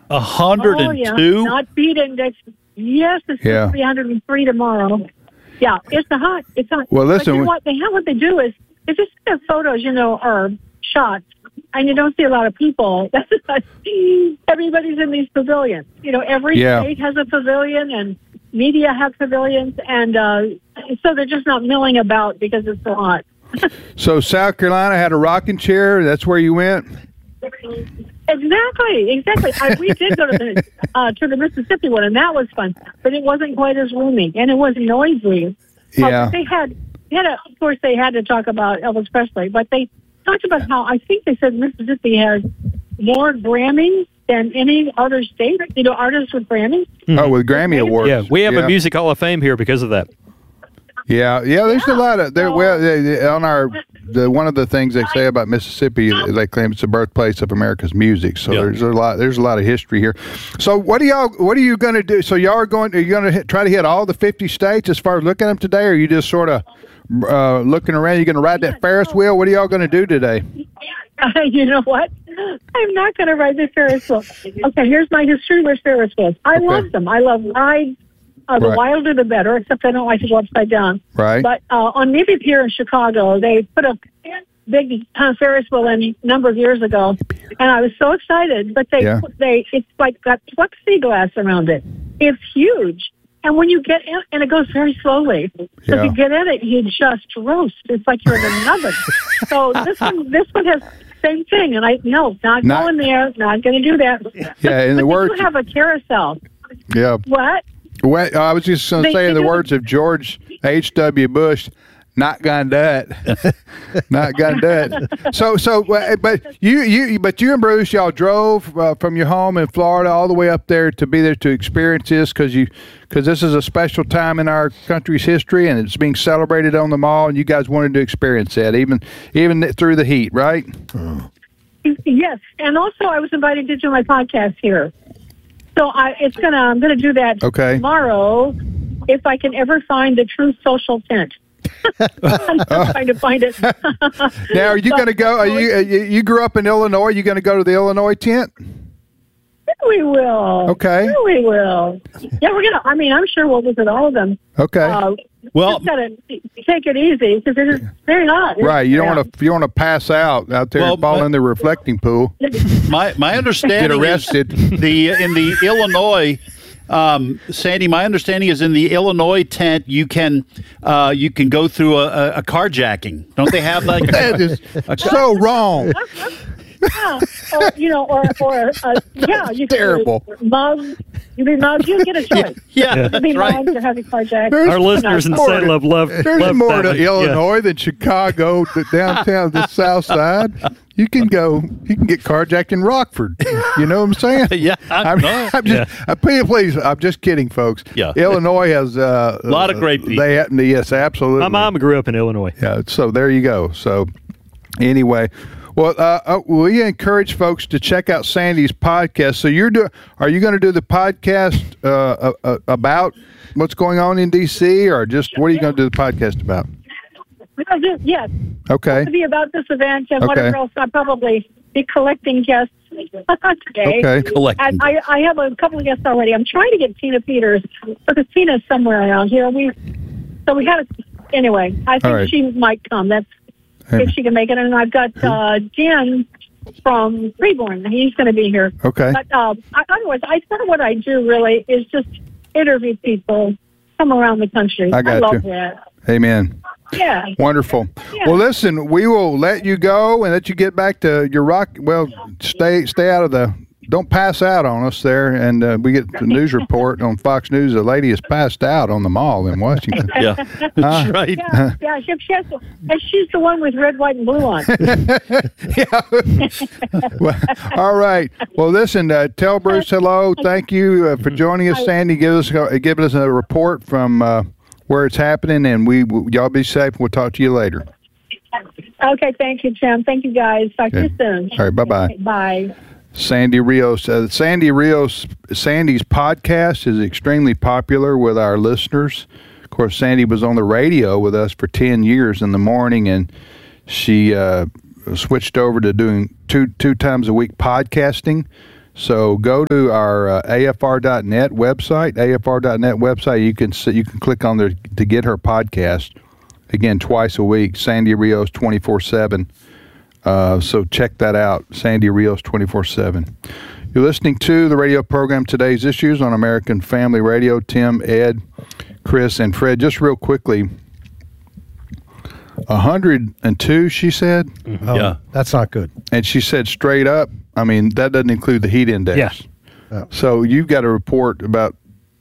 102? Oh, yeah. Not beat index. Yes, it's 303 tomorrow. Yeah, it's hot. It's hot. Well, listen. But you know what they do is just have photos, or shots, and you don't see a lot of people. Everybody's in these pavilions. Every state has a pavilion, and media have pavilions, and so they're just not milling about because it's so hot. So South Carolina had a rocking chair. That's where you went? Exactly. We did go to the Mississippi one, and that was fun, but it wasn't quite as roomy, and it was noisy. Yeah. Of course, they had to talk about Elvis Presley, but they talked about how I think they said Mississippi has more Grammys than any other state. Artists with Grammys. Oh, with Grammy Awards. Yeah, we have a Music Hall of Fame here because of that. Yeah. There's a lot of there. Well, on one of the things they say about Mississippi, they claim it's the birthplace of America's music. So there's a lot of history here. So what are you going to do? So are you going to try to hit all the 50 states as far as looking at them today, or are you just sort of looking around? You're going to ride that Ferris wheel? What are y'all going to do today? You know what? I'm not going to ride the Ferris wheel. Okay, here's my history with Ferris wheels. I love them. I love rides. The wilder the better, except I don't like to go upside down. Right. But on Navy Pier in Chicago, they put a big Ferris wheel in a number of years ago, and I was so excited. But it's like got plexiglass around it. It's huge. And when you get in, and it goes very slowly. So if you get in it, you just roast. It's like you're in an oven. So this one has the same thing. And not going there, not going to do that. Yeah, in the words, you have a carousel. Yeah. What? Well, I was just going to say, in the words of George H.W. Bush, not gonna do it. Not gonna do it. So, but you and Bruce, y'all drove from your home in Florida all the way up there to be there to experience this because this is a special time in our country's history and it's being celebrated on the mall, and you guys wanted to experience that even through the heat, right? Yes, and also I was invited to do my podcast here. So I'm gonna do that tomorrow if I can ever find the true social tent. I'm just trying to find it. Now, are you going to go? You grew up in Illinois? Are you going to go to the Illinois tent? We will. Okay. We will. Yeah, we're gonna. I'm sure we'll visit all of them. Okay. Just gotta take it easy because it's very hot. Right. You don't want to pass out there and fall in the reflecting pool. My understanding get arrested. Is in the Illinois. Sandy, my understanding is in the Illinois tent you can go through a carjacking. Don't they have like that is so wrong. You can terrible. Mugged. You be mugged. You get a choice. Yeah, you be mugged or having carjacked. Our listeners in St. love. There's more to Illinois than Chicago, the downtown, the South Side. You can get carjacked in Rockford. You know what I'm saying? Yeah, please. I'm just kidding, folks. Yeah. Illinois has a lot of great people. Yes, absolutely. My mom grew up in Illinois. Yeah, so there you go. So anyway, well, we encourage folks to check out Sandy's podcast. So are you going to do the podcast about what's going on in D.C. or just what are you going to do the podcast about? Yes. Okay. To be about this event and whatever else. I'll probably be collecting guests today. Okay. Collecting. I have a couple of guests already. I'm trying to get Tina Peters because Tina's somewhere around here. Anyway, I think she might come. If she can make it. And I've got Jen from Freeborn. He's going to be here. Okay. But otherwise, I thought what I do really is just interview people from around the country. I love that. Amen. Yeah. Wonderful. Yeah. Well, listen, we will let you go and let you get back to your rock. Well, stay out of don't pass out on us there. And we get the news report on Fox News. A lady has passed out on the mall in Washington. Yeah, that's right. Yeah, she's the one with red, white, and blue on. Well, all right. Well, listen, tell Bruce hello. Thank you for joining us, Sandy. Give us a report from where it's happening, and y'all be safe. We'll talk to you later. Okay, thank you, Tim. Thank you, guys. Talk to you soon. All right, bye-bye. Okay, bye. Sandy Rios. Sandy's podcast is extremely popular with our listeners. Of course, Sandy was on the radio with us for 10 years in the morning, and she switched over to doing two times a week podcasting. So go to our AFR.net website. AFR.net website. You can click on there to get her podcast. Again, twice a week. Sandy Rios 24/7. So check that out. Sandy Rios 24/7. You're listening to the radio program Today's Issues on American Family Radio. Tim, Ed, Chris, and Fred. Just real quickly. 102, she said. Oh, Yeah. That's not good. And she said straight up, I mean, that doesn't include the heat index. Yeah. Oh. So you've got a report about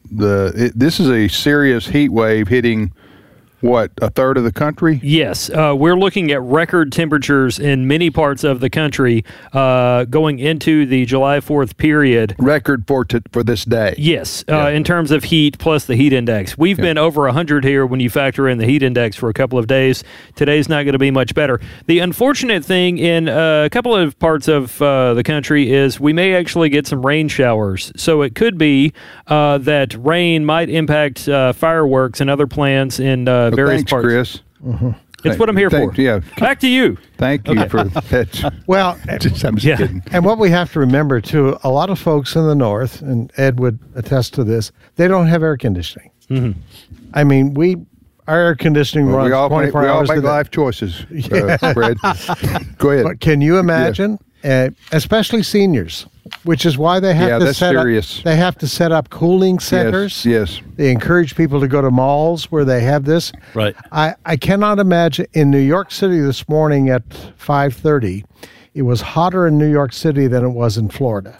this is a serious heat wave hitting, what, a third of the country? Yes, we're looking at record temperatures in many parts of the country going into the July 4th period. Record for this day. Yes, in terms of heat plus the heat index. We've been over 100 here when you factor in the heat index for a couple of days. Today's not going to be much better. The unfortunate thing in a couple of parts of the country is we may actually get some rain showers. So it could be that rain might impact fireworks and other plans in various Thanks, parts. Chris. It's what I'm here for. Yeah. Back to you. Thank you for that. Well, I'm just Yeah. kidding. and what we have to remember, too, a lot of folks in the north, and Ed would attest to this, they don't have air conditioning. Mm-hmm. I mean, our air conditioning runs We all 24 hours make a day. life choices, Fred. Go ahead. But can you imagine, especially seniors, which is why they have Yeah, to that's set serious. up. They have to set up cooling centers. Yes. They encourage people to go to malls where they have this. Right. I cannot imagine in New York City this morning at 5:30, it was hotter in New York City than it was in Florida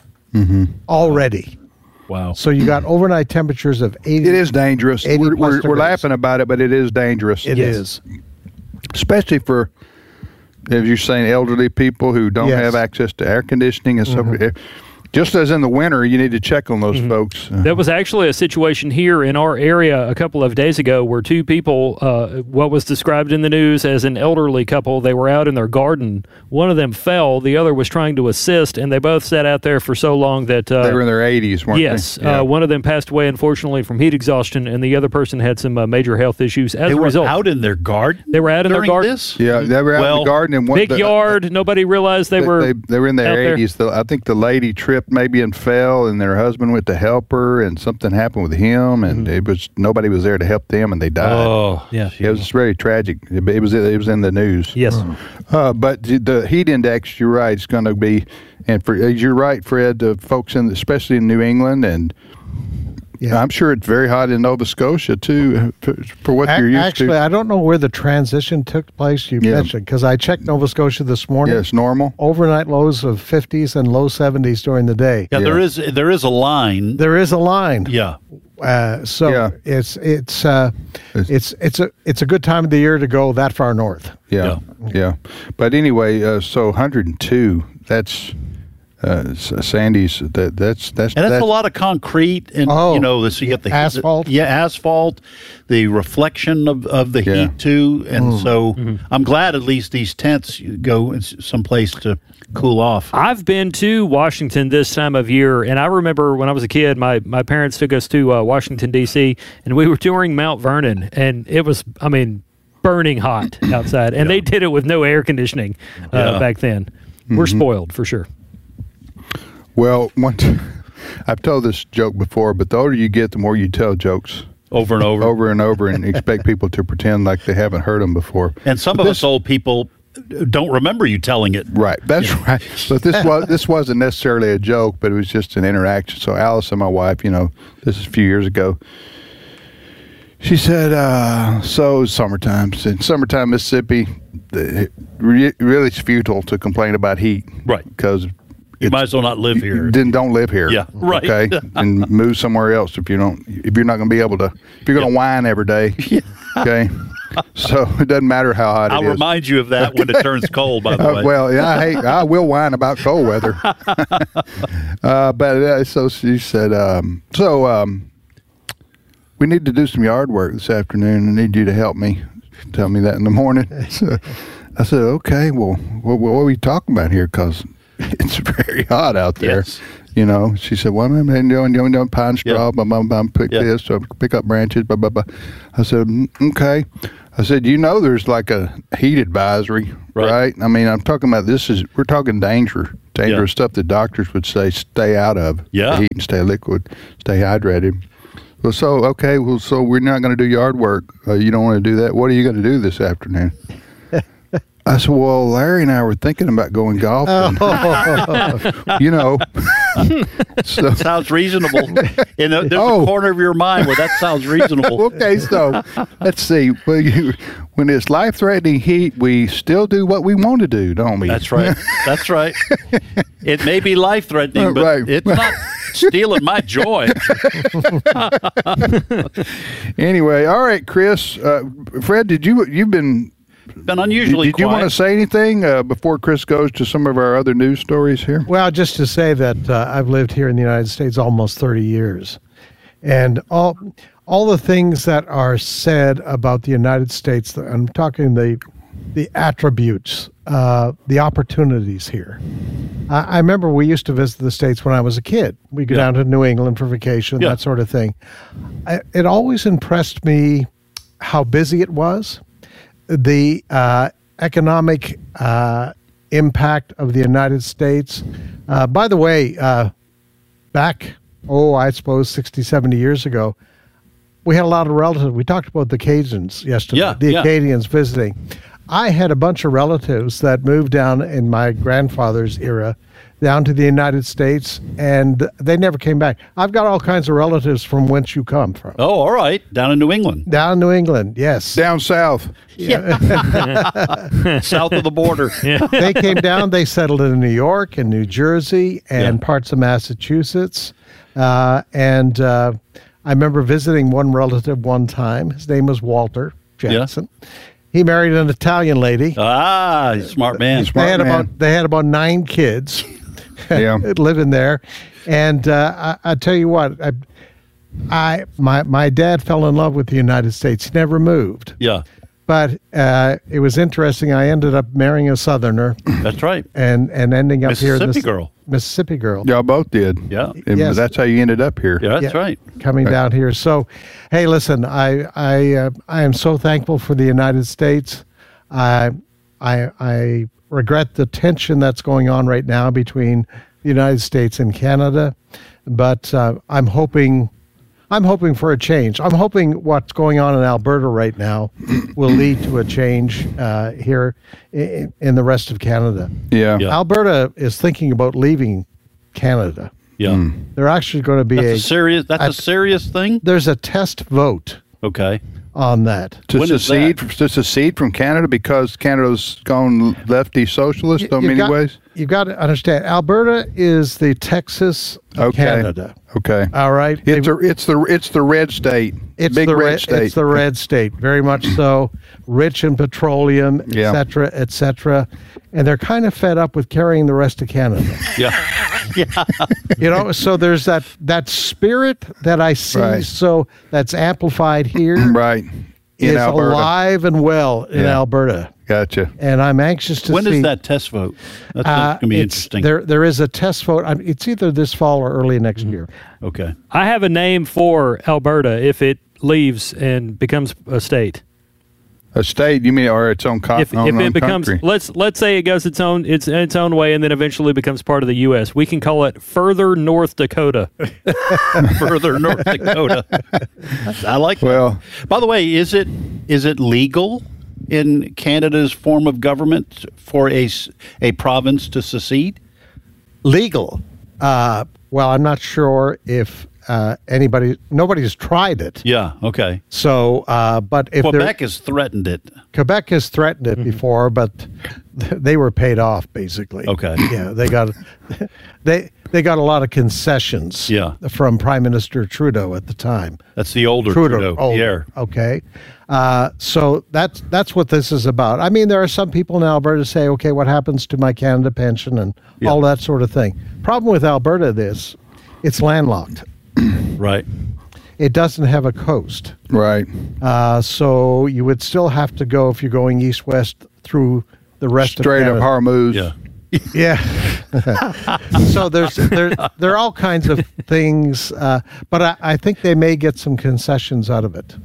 already. Wow. So you got overnight temperatures of 80. It is dangerous. 80 We're plus degrees. laughing about it, but it is dangerous. It is. Especially for, as you're saying, elderly people who don't Yes. have access to air conditioning and stuff. Just as in the winter, you need to check on those folks. That was actually a situation here in our area a couple of days ago where two people, what was described in the news as an elderly couple, they were out in their garden. One of them fell, the other was trying to assist, and they both sat out there for so long that... They were in their 80s, weren't yes, they? Yeah. one of them passed away, unfortunately, from heat exhaustion, and the other person had some major health issues as They a were result. out in their garden. They were out in their during garden. This? Yeah, they were out in Well, the garden. And Big yard, nobody realized they were... They were in out their there. 80s. I think the lady tripped maybe and fell, and their husband went to help her, and something happened with him, and nobody was there to help them, and they died. Oh, Yeah. It was very tragic. It was in the news. Yes. But the heat index, you're right, it's going to be, and you're right, Fred. Folks especially in New England, and I'm sure it's very hot in Nova Scotia too, for what you're used Actually, to. I don't know where the transition took place. You mentioned, because I checked Nova Scotia this morning. Yeah, it's normal. Overnight lows of 50s and low 70s during the day. Yeah, there is a line. There is a line. Yeah. So Yeah. it's a good time of the year to go that far north. Yeah. But anyway, so 102. That's Sandy's. That's And that's a lot of concrete, and so you get the asphalt. Asphalt, the reflection of the heat too, and so I'm glad at least these tents go someplace to cool off. I've been to Washington this time of year, and I remember when I was a kid, my parents took us to Washington, D.C., and we were touring Mount Vernon, and it was, burning hot outside, and they did it with no air conditioning back then. We're spoiled, for sure. Well, I've told this joke before, but the older you get, the more you tell jokes. Over and over. And expect people to pretend like they haven't heard them before. And some of us old people don't remember you telling it. Right, that's right. But this wasn't necessarily a joke, but it was just an interaction. So Allison, my wife, this is a few years ago. She said, so summertime. In summertime, Mississippi, really it's futile to complain about heat. Right. Because you might as well not live here. Then don't live here. Yeah, right. Okay, and move somewhere else if you're not going to be able to. If you're going to whine every day. Okay. So it doesn't matter how hot I'll it is. remind you of that when it turns cold, by the way. Well, yeah, I will whine about cold weather. But so she said, we need to do some yard work this afternoon. I need you to help me. Tell me that in the morning. So I said, okay, well, what are we talking about here? Because it's very hot out there. Yes. She said, well, I'm doing pine straw, pick this, so pick up branches, blah, blah, blah. I said, okay. I said, there's like a heat advisory, right? I mean, I'm talking about we're talking dangerous stuff that doctors would say stay out of. Yeah. The heat and stay liquid, stay hydrated. Well, so we're not going to do yard work. You don't want to do that. What are you going to do this afternoon? I said, well, Larry and I were thinking about going golfing. So, sounds reasonable. There's a corner of your mind where that sounds reasonable. Okay, so let's see. When it's life-threatening heat, we still do what we want to do, don't we? That's right. That's right. It may be life-threatening, but it's not stealing my joy. Anyway, all right, Chris. Fred, you've been unusually Did you want to say anything before Chris goes to some of our other news stories here? Well, just to say that I've lived here in the United States almost 30 years. And all the things that are said about the United States, I'm talking the attributes, the opportunities here. I remember we used to visit the States when I was a kid. We'd go down to New England for vacation, that sort of thing. It always impressed me how busy it was. The economic impact of the United States. By the way, back, I suppose 60, 70 years ago, we had a lot of relatives. We talked about the Cajuns yesterday, the Acadians visiting. I had a bunch of relatives that moved down in my grandfather's era down to the United States, and they never came back. I've got all kinds of relatives from whence you come from. Oh, all right. Down in New England. Down in New England, yes. Down south. Yeah. South of the border. They came down, they settled in New York and New Jersey and parts of Massachusetts. And I remember visiting one relative one time. His name was Walter Jackson. Yeah. He married an Italian lady. Ah, smart man. They had about 9 kids living there. And I tell you what, my dad fell in love with the United States. He never moved. Yeah. But it was interesting. I ended up marrying a Southerner. That's right. And ending up here in Mississippi girl. Y'all both did. Yeah. And that's how you ended up here. Yeah, that's right. Coming down here. So, hey, listen, I am so thankful for the United States. I regret the tension that's going on right now between the United States and Canada, but I'm hoping for a change. I'm hoping what's going on in Alberta right now will lead to a change here in the rest of Canada. Yeah. Alberta is thinking about leaving Canada. Yeah. They're actually going to be a serious thing? There's a test vote. Okay. On that. To secede from Canada because Canada's gone lefty socialist in many ways? You've got to understand, Alberta is the Texas of Canada. Okay. All right. It's the red state. It's the red state. It's the red state, very much so. Rich in petroleum, et cetera. And they're kind of fed up with carrying the rest of Canada. Yeah. So there's that spirit that I see, so that's amplified here. Right. Is alive and well in Alberta. Gotcha. And I'm anxious to see. When is that test vote? That's going to be interesting. There is a test vote. It's either this fall or early next year. Okay. I have a name for Alberta if it leaves and becomes a state. A state, you mean, or its own if it becomes country. let's say it goes its own way and then eventually becomes part of the U.S. We can call it Further North Dakota. Further North Dakota. I like that. By the way, is it legal in Canada's form of government for a province to secede? Legal. Well, I'm not sure if nobody's tried it. Yeah. Okay. So, but if Quebec has threatened it. Quebec has threatened it before, but they were paid off basically. Okay. Yeah, they got a lot of concessions. Yeah. From Prime Minister Trudeau at the time. That's the older Trudeau. Older. Yeah. Okay. So that's what this is about. I mean, there are some people in Alberta say, okay, what happens to my Canada pension and all that sort of thing. Problem with Alberta it's landlocked. Right. It doesn't have a coast. Right. So you would still have to go, if you're going east-west, through the rest of Canada. Straight of Hormuz. Yeah. Yeah. So there are all kinds of things, but I think they may get some concessions out of it.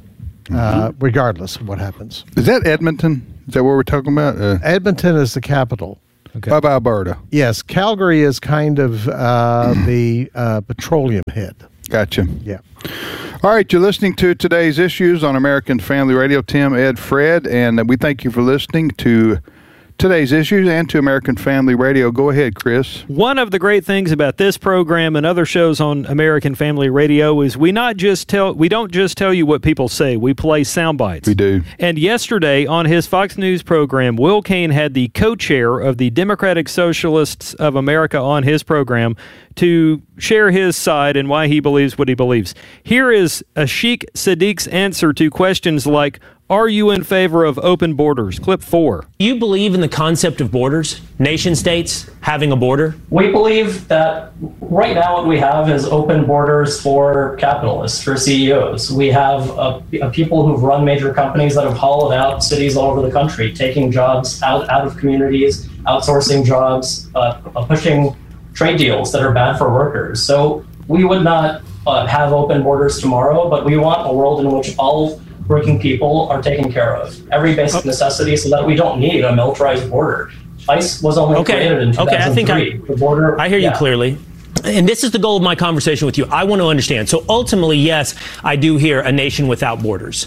regardless of what happens. Is that Edmonton? Is that what we're talking about? Edmonton is the capital. Okay. Of Alberta. Yes, Calgary is kind of the petroleum head. Gotcha. Yeah. All right, you're listening to today's issues on American Family Radio. Tim, Ed, Fred, and we thank you for listening to today's issues and to American Family Radio. Go ahead, Chris. One of the great things about this program and other shows on American Family Radio is we don't just tell you what people say. We play sound bites. We do. And yesterday on his Fox News program, Will Cain had the co-chair of the Democratic Socialists of America on his program to share his side and why he believes what he believes. Here is Ashik Sadiq's answer to questions like, are you in favor of open borders? Clip 4. Do you believe in the concept of borders, nation states having a border? We believe that right now what we have is open borders for capitalists, for CEOs. We have people who've run major companies that have hollowed out cities all over the country, taking jobs out of communities, outsourcing jobs, pushing trade deals that are bad for workers. So we would not have open borders tomorrow, but we want a world in which all working people are taken care of. Every basic necessity, so that we don't need a militarized border. ICE was only created in 2003. The border. I hear you clearly. And this is the goal of my conversation with you. I want to understand. So ultimately, yes, I do hear a nation without borders.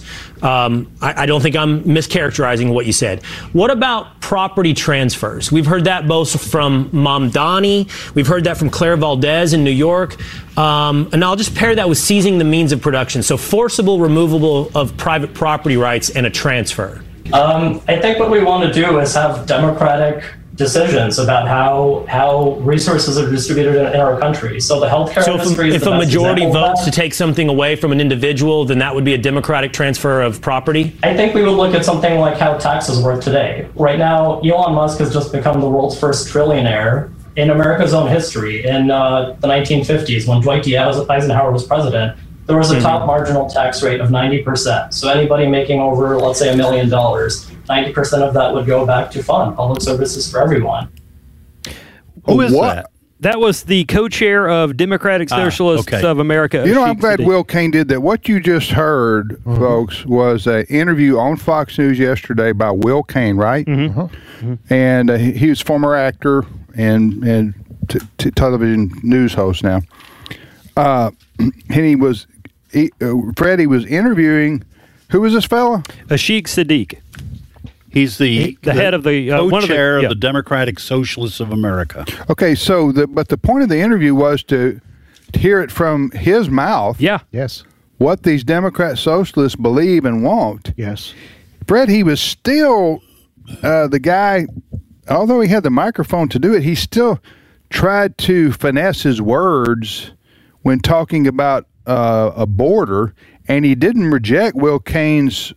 I don't think I'm mischaracterizing what you said. What about property transfers? We've heard that both from Mamdani. We've heard that from Claire Valdez in New York. And I'll just pair that with seizing the means of production. So forcible removal of private property rights and a transfer. I think what we want to do is have democratic decisions about how resources are distributed in our country. So the healthcare industry is if the a best majority example of votes to take something away from an individual, then that would be a democratic transfer of property? I think we would look at something like how taxes work today. Right now, Elon Musk has just become the world's first trillionaire in America's own history. In the 1950s, when Dwight D. Eisenhower was president, there was a top marginal tax rate of 90%. So anybody making over, let's say, $1 million, 90% of that would go back to fund public services for everyone. Who is that? That was the co-chair of Democratic Socialists of America. You know, I'm glad Will Cain did that. What you just heard, folks, was an interview on Fox News yesterday by Will Cain, right? And he was former actor and television news host now. And he was interviewing, who was this fella? Ashik Sadiq. He's the head of the co-chair of the Democratic Socialists of America. Okay, so but the point of the interview was to hear it from his mouth. Yeah. Yes. What these Democrat socialists believe and want. Yes. Fred, he was still the guy, although he had the microphone to do it, he still tried to finesse his words when talking about a border, and he didn't reject Will Cain's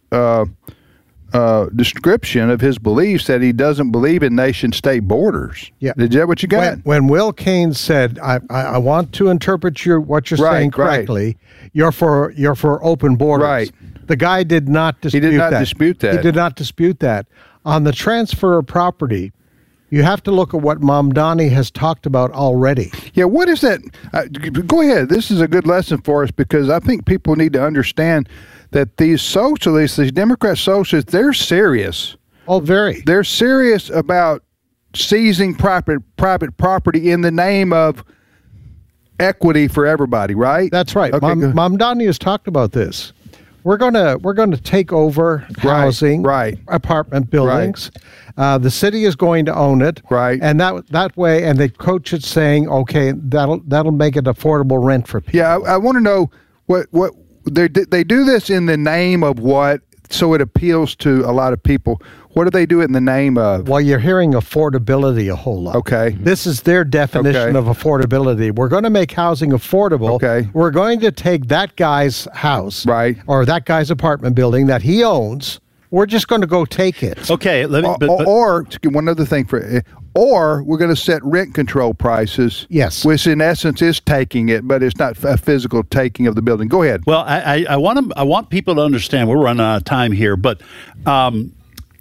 description of his beliefs that he doesn't believe in nation-state borders. Yeah. Is that what you got? When Will Cain said, "I want to interpret what you're saying correctly," you're for open borders. Right. The guy did not dispute that. He did not dispute that. He did not dispute that. On the transfer of property, you have to look at what Mamdani has talked about already. Yeah, what is that? Go ahead. This is a good lesson for us because I think people need to understand that these socialists, these Democrat socialists, they're serious. Oh, very. They're serious about seizing private property in the name of equity for everybody, right? That's right. Okay, Mamdani has talked about this. We're gonna take over housing, apartment buildings. Right. The city is going to own it, right? And that way, and they coach it saying, okay, that'll make it affordable rent for people. Yeah, I want to know what they do this in the name of what, so it appeals to a lot of people. What do they do it in the name of? Well, you're hearing affordability a whole lot. Okay. This is their definition of affordability. We're going to make housing affordable. Okay. We're going to take that guy's house, right, or that guy's apartment building that he owns. We're just going to go take it. Okay. Or one other thing or we're going to set rent control prices. Yes. Which in essence is taking it, but it's not a physical taking of the building. Go ahead. Well, I want people to understand. We're running out of time here, but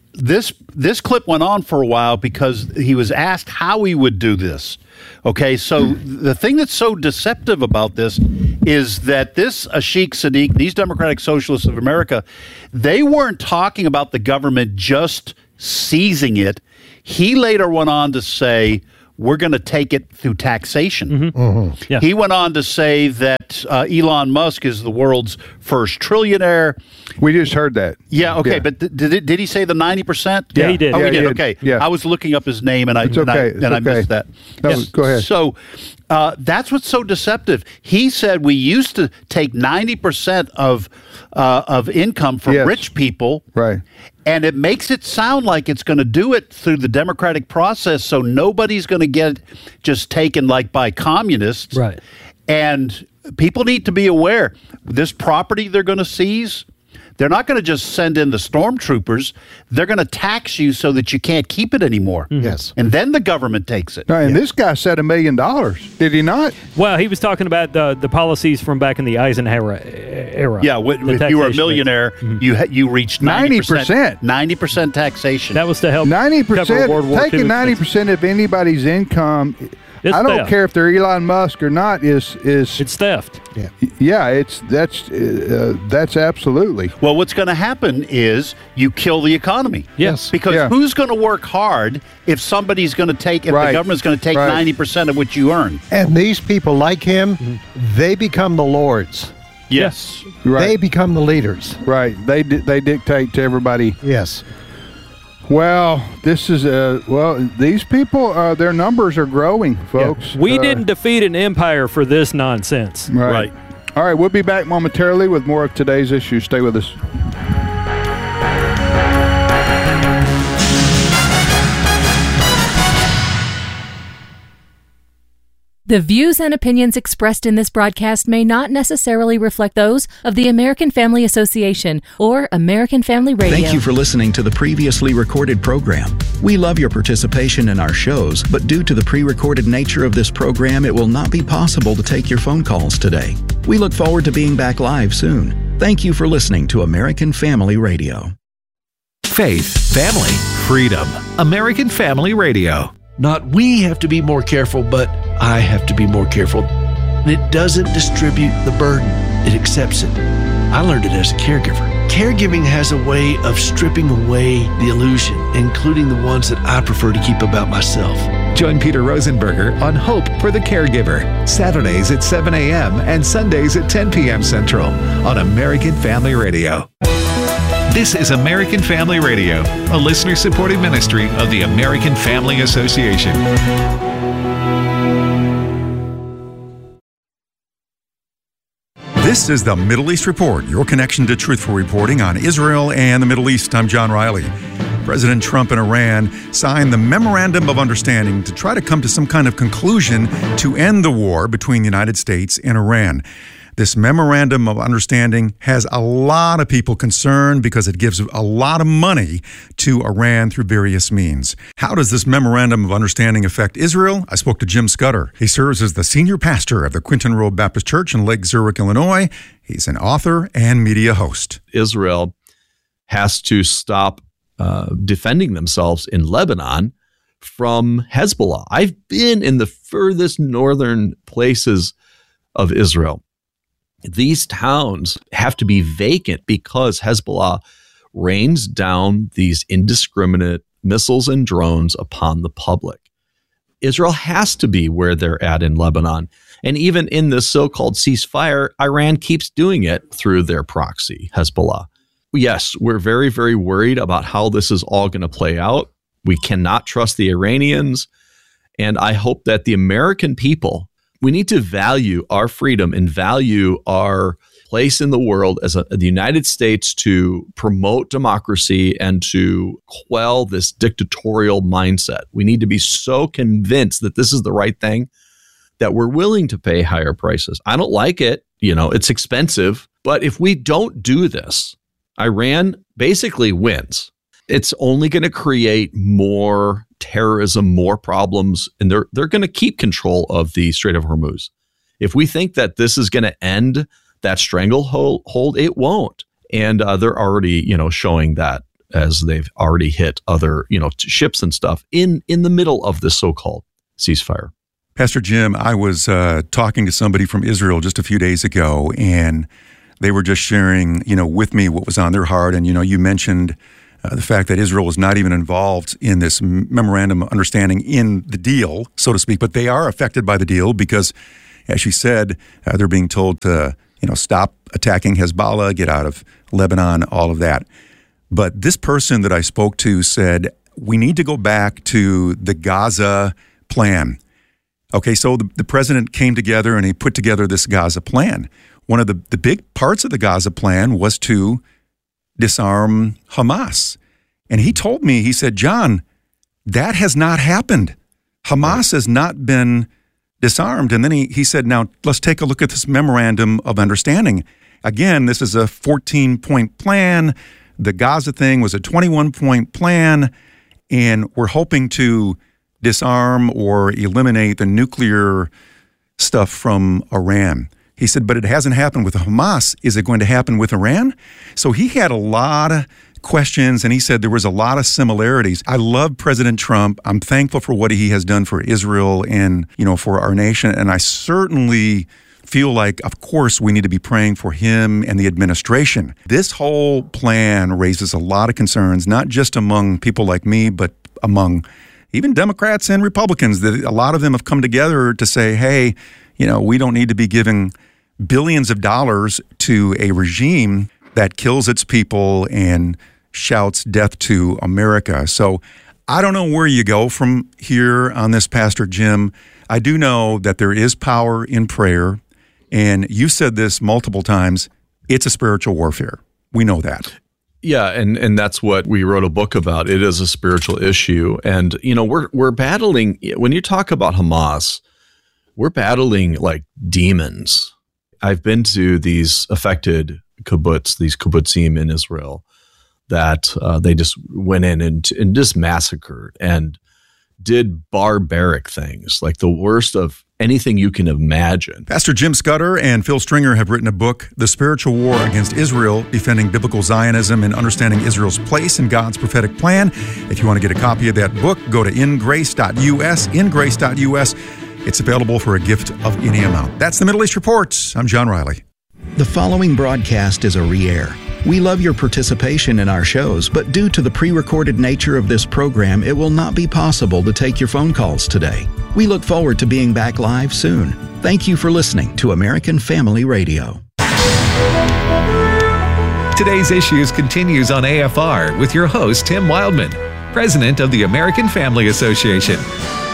this clip went on for a while because he was asked how he would do this. Okay, so the thing that's so deceptive about this is that this Ashik Sadiq, these Democratic Socialists of America, they weren't talking about the government just seizing it. He later went on to say, we're going to take it through taxation. Mm-hmm. Mm-hmm. Yeah. He went on to say that Elon Musk is the world's first trillionaire. We just heard that. Yeah, okay, yeah. But did he say the 90%? Yeah, he did. Oh, he did. did. Okay. Yeah. I was looking up his name, and I missed that. No, yes. Go ahead. So that's what's so deceptive. He said we used to take 90% of income from rich people, right? And it makes it sound like it's going to do it through the democratic process, so nobody's going to get just taken like by communists. Right. And people need to be aware, this property they're going to seize, they're not going to just send in the stormtroopers. They're going to tax you so that you can't keep it anymore. Mm-hmm. Yes. And then the government takes it. And this guy said $1 million. Did he not? Well, he was talking about the policies from back in the Eisenhower era. Yeah, if you were a millionaire, you reached 90%. 90% taxation. That was to help 90%, cover World War II. Taking 90% of anybody's income, I don't care if they're Elon Musk or not, is it's theft. Yeah, that's absolutely. Well, what's going to happen is you kill the economy. Yes. Because who's going to work hard if somebody's going to take, if the government's going to take 90% of what you earn? And these people like him, they become the lords. Yes. Right. They become the leaders. Right. They dictate to everybody. Yes. Well, this is these people, their numbers are growing, folks. Yeah. We didn't defeat an empire for this nonsense. Right. All right, we'll be back momentarily with more of today's issues. Stay with us. The views and opinions expressed in this broadcast may not necessarily reflect those of the American Family Association or American Family Radio. Thank you for listening to the previously recorded program. We love your participation in our shows, but due to the pre-recorded nature of this program, it will not be possible to take your phone calls today. We look forward to being back live soon. Thank you for listening to American Family Radio. Faith, family, freedom. American Family Radio. Not we have to be more careful, but I have to be more careful. And it doesn't distribute the burden. It accepts it. I learned it as a caregiver. Caregiving has a way of stripping away the illusion, including the ones that I prefer to keep about myself. Join Peter Rosenberger on Hope for the Caregiver, Saturdays at 7 a.m. and Sundays at 10 p.m. Central on American Family Radio. This is American Family Radio, a listener-supported ministry of the American Family Association. This is the Middle East Report, your connection to truthful reporting on Israel and the Middle East. I'm John Riley. President Trump and Iran signed the Memorandum of Understanding to try to come to some kind of conclusion to end the war between the United States and Iran. This Memorandum of Understanding has a lot of people concerned because it gives a lot of money to Iran through various means. How does this Memorandum of Understanding affect Israel? I spoke to Jim Scudder. He serves as the senior pastor of the Quinton Road Baptist Church in Lake Zurich, Illinois. He's an author and media host. Israel has to stop defending themselves in Lebanon from Hezbollah. I've been in the furthest northern places of Israel. These towns have to be vacant because Hezbollah rains down these indiscriminate missiles and drones upon the public. Israel has to be where they're at in Lebanon. And even in this so-called ceasefire, Iran keeps doing it through their proxy, Hezbollah. Yes, we're very, very worried about how this is all going to play out. We cannot trust the Iranians. And I hope that the American people, we need to value our freedom and value our place in the world as the United States to promote democracy and to quell this dictatorial mindset. We need to be so convinced that this is the right thing that we're willing to pay higher prices. I don't like it. It's expensive. But if we don't do this, Iran basically wins. It's only going to create more terrorism, more problems, and they're going to keep control of the Strait of Hormuz. If we think that this is going to end that stranglehold, it won't. And they're already, showing that as they've already hit other, ships and stuff in the middle of this so-called ceasefire. Pastor Jim, I was talking to somebody from Israel just a few days ago, and they were just sharing, with me what was on their heart. And, you mentioned the fact that Israel was not even involved in this memorandum of understanding in the deal, so to speak, but they are affected by the deal because, as you said, they're being told to, stop attacking Hezbollah, get out of Lebanon, all of that. But this person that I spoke to said, we need to go back to the Gaza plan. Okay, so the president came together and he put together this Gaza plan. One of the big parts of the Gaza plan was to disarm Hamas. And he told me, he said, John, that has not happened. Hamas has not been disarmed. And then he said, now let's take a look at this memorandum of understanding. Again, this is a 14-point plan. The Gaza thing was a 21-point plan. And we're hoping to disarm or eliminate the nuclear stuff from Iran. He said, but it hasn't happened with Hamas. Is it going to happen with Iran? So he had a lot of questions, and he said there was a lot of similarities. I love President Trump. I'm thankful for what he has done for Israel and, for our nation. And I certainly feel like, of course, we need to be praying for him and the administration. This whole plan raises a lot of concerns, not just among people like me, but among even Democrats and Republicans. A lot of them have come together to say, hey, we don't need to be giving billions of dollars to a regime that kills its people and shouts death to America. So I don't know where you go from here on this, Pastor Jim. I do know that there is power in prayer. And you said this multiple times. It's a spiritual warfare. We know that. Yeah, and that's what we wrote a book about. It is a spiritual issue. And, we're battling, when you talk about Hamas, we're battling like demons. I've been to these affected kibbutz, these kibbutzim in Israel, that they just went in and just massacred and did barbaric things, like the worst of anything you can imagine. Pastor Jim Scudder and Phil Stringer have written a book, The Spiritual War Against Israel, Defending Biblical Zionism and Understanding Israel's Place in God's Prophetic Plan. If you want to get a copy of that book, go to ingrace.us, ingrace.us. It's available for a gift of any amount. That's the Middle East Report. I'm John Riley. The following broadcast is a re-air. We love your participation in our shows, but due to the pre-recorded nature of this program, it will not be possible to take your phone calls today. We look forward to being back live soon. Thank you for listening to American Family Radio. Today's Issues continues on AFR with your host, Tim Wildman, president of the American Family Association.